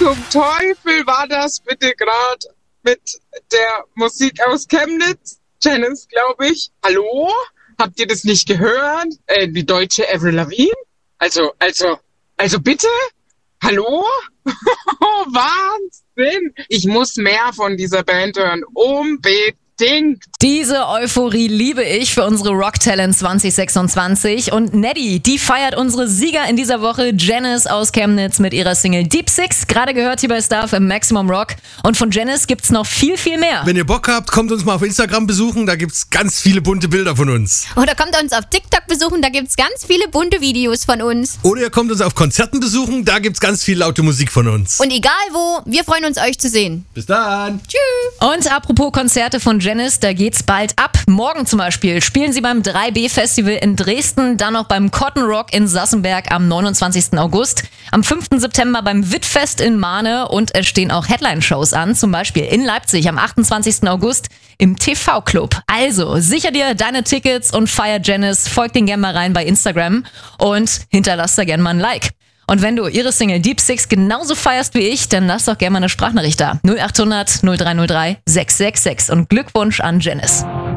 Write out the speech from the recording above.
zum Teufel war das bitte gerade mit der Musik aus Chemnitz? Janice, glaube ich. Hallo? Habt ihr das nicht gehört? Die deutsche Avril Lavigne? Also bitte? Hallo? Wahnsinn! Ich muss mehr von dieser Band hören. Unbedingt. Diese Euphorie liebe ich für unsere Rock Talent 2026. Und Neddy, die feiert unsere Sieger in dieser Woche, Janice aus Chemnitz mit ihrer Single Deep Six. Gerade gehört hier bei Stuff im Maximum Rock. Und von Janice gibt's noch viel, viel mehr. Wenn ihr Bock habt, kommt uns mal auf Instagram besuchen. Da gibt's ganz viele bunte Bilder von uns. Oder kommt uns auf TikTok besuchen, da gibt's ganz viele bunte Videos von uns. Oder ihr kommt uns auf Konzerten besuchen. Da gibt's ganz viel laute Musik von uns. Und egal wo, wir freuen uns, euch zu sehen. Bis dann. Tschüss. Und apropos Konzerte von Janice, da geht's bald ab. Morgen zum Beispiel spielen sie beim 3B-Festival in Dresden, dann noch beim Cotton Rock in Sassenberg am 29. August, am 5. September beim Wittfest in Mahne und es stehen auch Headline-Shows an, zum Beispiel in Leipzig am 28. August im TV-Club. Also sicher dir deine Tickets und feier Janice, folgt den gerne mal rein bei Instagram und hinterlass da gerne mal ein Like. Und wenn du ihre Single Deep Six genauso feierst wie ich, dann lass doch gerne mal eine Sprachnachricht da. 0800 0303 666 und Glückwunsch an Janice.